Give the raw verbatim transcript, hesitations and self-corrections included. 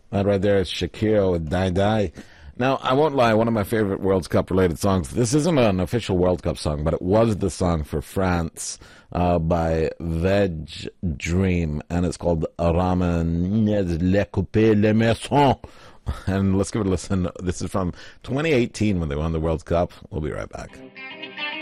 That right there is Shakira with Die Die. Now, I won't lie, one of my favorite World Cup related songs, this isn't an official World Cup song, but it was the song for France uh, by Veg Dream, and it's called Ramenez le couper le maison. And let's give it a listen. This is from twenty eighteen when they won the World Cup. We'll be right back.